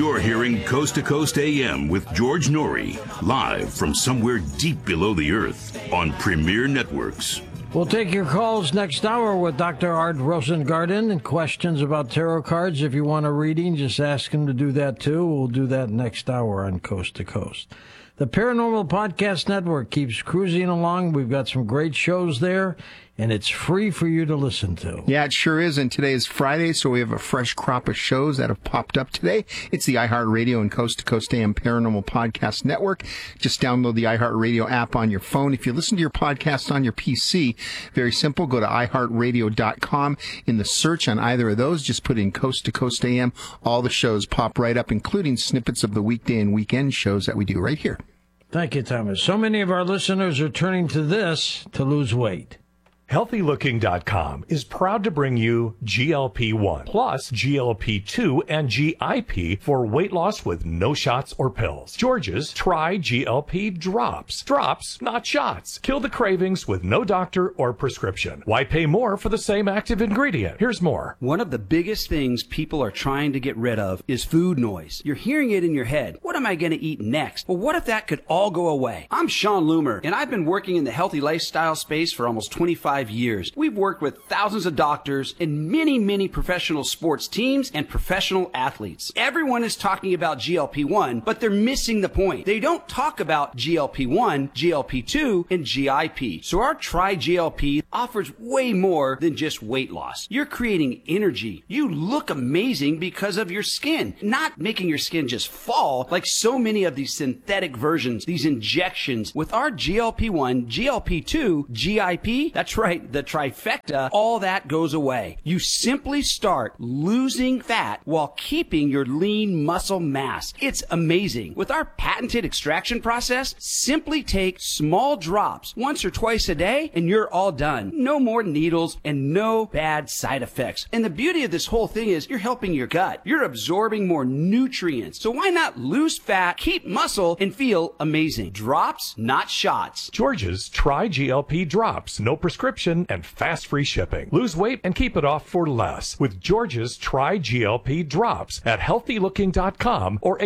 You're hearing Coast to Coast AM with George Norrie, live from somewhere deep below the earth on Premier Networks. We'll take your calls next hour with Dr. Art Rosengarten and questions about tarot cards. If you want a reading, just ask him to do that too. We'll do that next hour on Coast to Coast. The Paranormal Podcast Network keeps cruising along. We've got some great shows there, and it's free for you to listen to. Yeah, it sure is. And today is Friday, so we have a fresh crop of shows that have popped up today. It's the iHeartRadio and Coast to Coast AM Paranormal Podcast Network. Just download the iHeartRadio app on your phone. If you listen to your podcast on your PC, very simple, go to iHeartRadio.com. In the search on either of those, just put in Coast to Coast AM. All the shows pop right up, including snippets of the weekday and weekend shows that we do right here. Thank you, Thomas. So many of our listeners are turning to this to lose weight. HealthyLooking.com is proud to bring you GLP-1 plus GLP-2 and GIP for weight loss with no shots or pills. George's Try GLP Drops. Drops, not shots. Kill the cravings with no doctor or prescription. Why pay more for the same active ingredient? Here's more. One of the biggest things people are trying to get rid of is food noise. You're hearing it in your head. What am I going to eat next? Well, what if that could all go away? I'm Sean Loomer, and I've been working in the healthy lifestyle space for almost 25 years. We've worked with thousands of doctors and many professional sports teams and professional athletes. Everyone is talking about GLP-1, but they're missing the point. They don't talk about GLP-1, GLP-2, and GIP. So our Try GLP offers way more than just weight loss. You're creating energy. You look amazing because of your skin, not making your skin just fall like so many of these synthetic versions, these injections. With our GLP-1, GLP-2, GIP, that's right, the trifecta, all that goes away. You simply start losing fat while keeping your lean muscle mass. It's amazing. With our patented extraction process, simply take small drops once or twice a day and you're all done. No more needles and no bad side effects. And the beauty of this whole thing is you're helping your gut. You're absorbing more nutrients. So why not lose fat, keep muscle, and feel amazing? Drops, not shots. George's Try GLP Drops. No prescription and fast free shipping. Lose weight and keep it off for less with George's Try GLP Drops at HealthyLooking.com or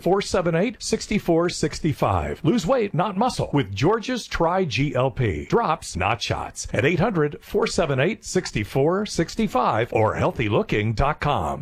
800-478-6465. Lose weight, not muscle, with George's Try GLP Drops, not shots, at 800-478-6465 or HealthyLooking.com.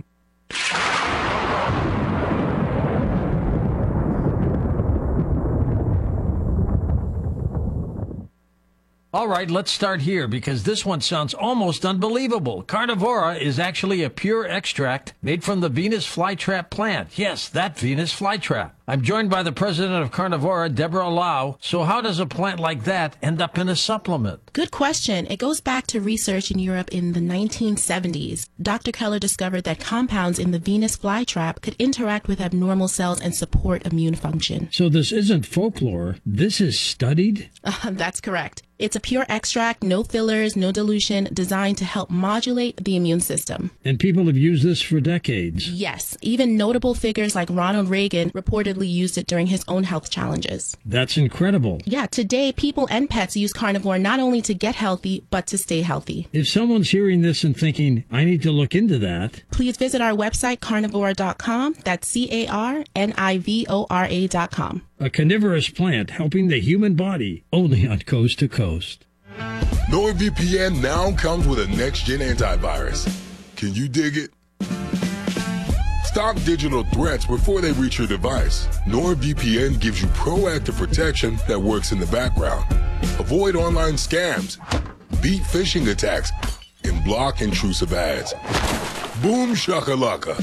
All right, let's start here because this one sounds almost unbelievable. Carnivora is actually a pure extract made from the Venus flytrap plant. Yes, that Venus flytrap. I'm joined by the president of Carnivora, Deborah Lau. So how does a plant like that end up in a supplement? Good question. It goes back to research in Europe in the 1970s. Dr. Keller discovered that compounds in the Venus flytrap could interact with abnormal cells and support immune function. So this isn't folklore. This is studied? That's correct. It's a pure extract, no fillers, no dilution, designed to help modulate the immune system. And people have used this for decades. Yes. Even notable figures like Ronald Reagan reportedly used it during his own health challenges. That's incredible. Yeah, today people and pets use carnivore not only to get healthy, but to stay healthy. If someone's hearing this and thinking, I need to look into that, please visit our website, carnivora.com. That's CARNIVORA.com. A carnivorous plant helping the human body, only on Coast to Coast. NordVPN now comes with a next-gen antivirus. Can you dig it? Stop digital threats before they reach your device. NordVPN gives you proactive protection that works in the background. Avoid online scams, beat phishing attacks, and block intrusive ads. Boom shakalaka.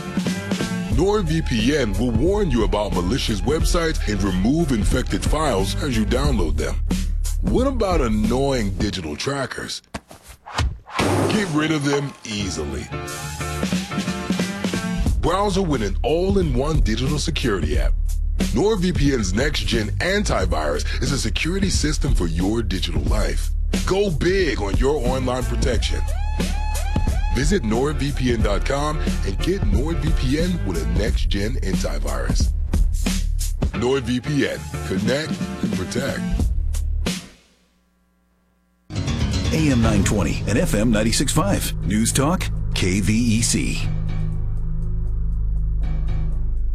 NordVPN will warn you about malicious websites and remove infected files as you download them. What about annoying digital trackers? Get rid of them easily. Browser with an all-in-one digital security app. NordVPN's next-gen antivirus is a security system for your digital life. Go big on your online protection. Visit NordVPN.com and get NordVPN with a next-gen antivirus. NordVPN. Connect and protect. AM 920 and FM 96.5. News Talk, KVEC.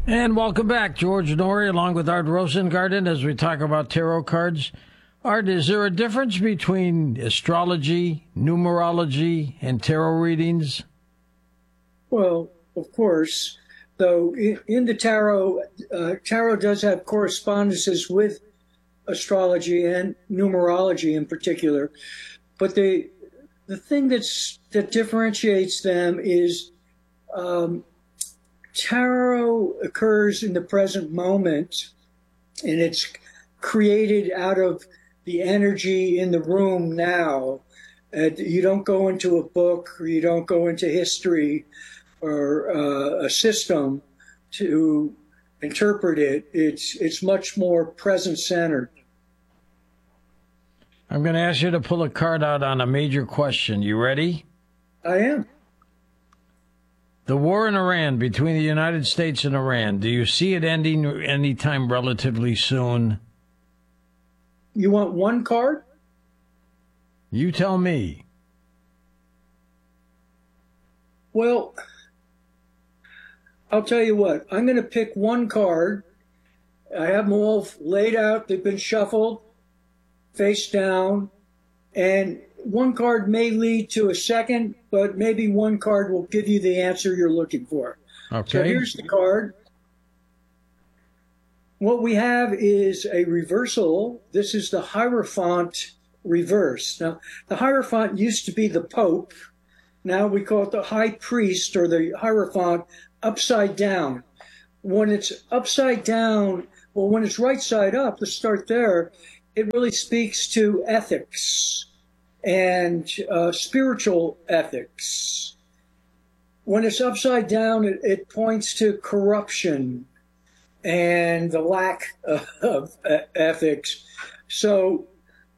And welcome back, George Noory, along with Art Rosengarten, as we talk about tarot cards. Art, is there a difference between astrology, numerology, and tarot readings? Well, of course, though in the tarot, tarot does have correspondences with astrology and numerology in particular. But the thing that differentiates them is tarot occurs in the present moment, and it's created out of the energy in the room now. You don't go into a book, or you don't go into history or a system to interpret it. It's much more present-centered. I'm going to ask you to pull a card out on a major question. You ready? I am. The war in Iran, between the United States and Iran, do you see it ending anytime relatively soon? You want one card? You tell me. Well, I'll tell you what. I'm going to pick one card. I have them all laid out. They've been shuffled, face down, and one card may lead to a second, but maybe one card will give you the answer you're looking for. Okay. So here's the card. What we have is a reversal. This is the Hierophant reverse. Now, the Hierophant used to be the Pope. Now we call it the High Priest, or the Hierophant, upside down. When it's upside down, well, when it's right side up, let's start there, it really speaks to ethics and spiritual ethics. When it's upside down, it points to corruption and the lack of ethics. So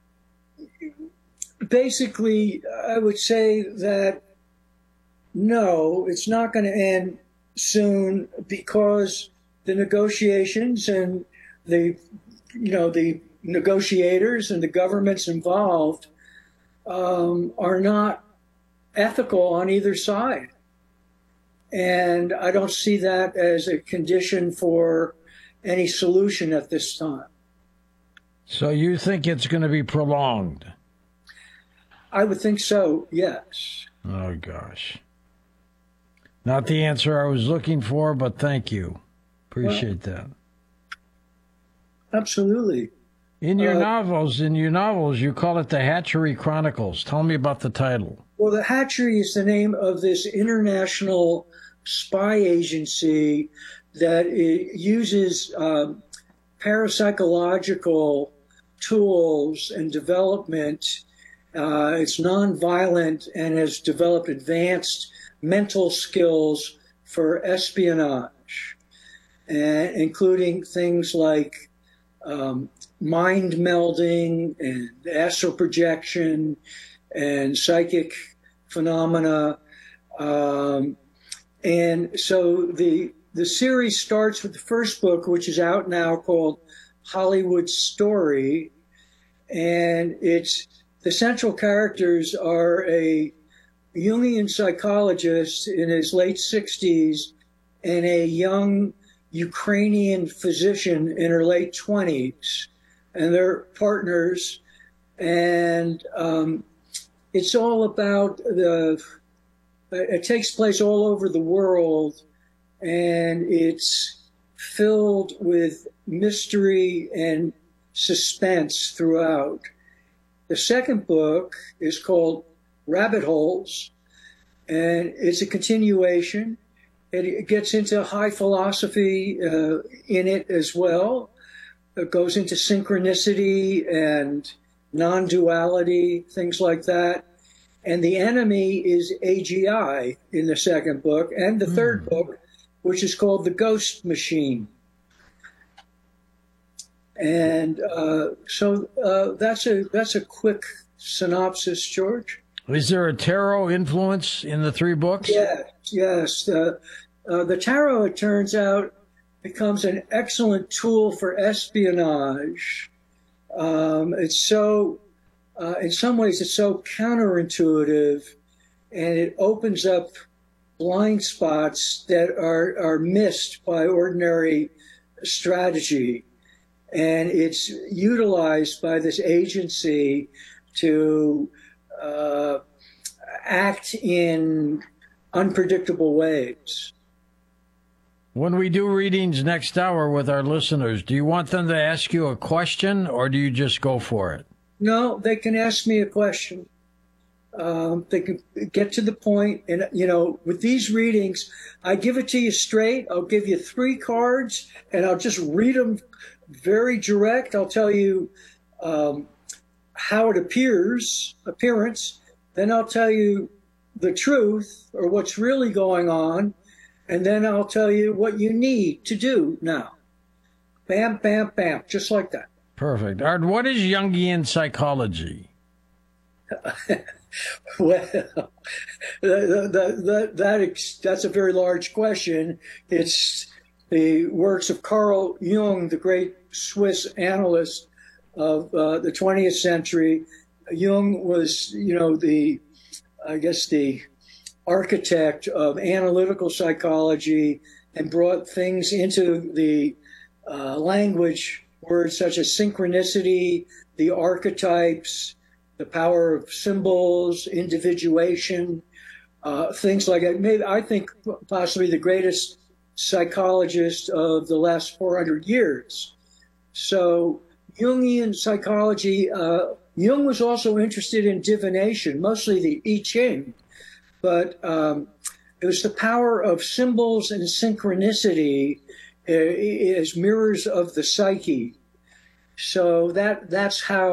basically, I would say that no, it's not going to end soon, because the negotiations and the negotiators and the governments involved are not ethical on either side. And I don't see that as a condition for any solution at this time. So you think it's going to be prolonged? I would think so, yes. Oh, gosh. Not the answer I was looking for, but thank you. Appreciate that. Absolutely. In your novels, you call it the Hatchery Chronicles. Tell me about the title. Well, the Hatchery is the name of this international spy agency that uses parapsychological tools and development. It's nonviolent and has developed advanced mental skills for espionage, including things like mind melding and astral projection and psychic phenomena. And so the series starts with the first book, which is out now, called Hollywood Story. And the central characters are a Jungian psychologist in his late 60s and a young Ukrainian physician in her late 20s. And they're partners. And it's all about it takes place all over the world, and it's filled with mystery and suspense throughout. The second book is called Rabbit Holes, and it's a continuation. It gets into high philosophy in it as well. It goes into synchronicity and non-duality, things like that. And the enemy is AGI in the second book, and the third book, which is called The Ghost Machine. And so that's a quick synopsis, George. Is there a tarot influence in the three books? Yes. The tarot, it turns out, becomes an excellent tool for espionage. It's so, in some ways, it's so counterintuitive, and it opens up blind spots that are missed by ordinary strategy. And it's utilized by this agency to act in unpredictable ways. When we do readings next hour with our listeners, do you want them to ask you a question or do you just go for it? No, they can ask me a question. They can get to the point. And, with these readings, I give it to you straight. I'll give you 3 cards and I'll just read them very direct. I'll tell you how it appearance. Then I'll tell you the truth or what's really going on. And then I'll tell you what you need to do now. Bam, bam, bam, just like that. Perfect. Art, what is Jungian psychology? Well, that's a very large question. It's the works of Carl Jung, the great Swiss analyst of the 20th century. Jung was, the architect of analytical psychology and brought things into the language, words such as synchronicity, the archetypes, the power of symbols, individuation, things like that. Maybe I think possibly the greatest psychologist of the last 400 years. So Jungian psychology, Jung was also interested in divination, mostly the I Ching, but it was the power of symbols and synchronicity as mirrors of the psyche. So that's how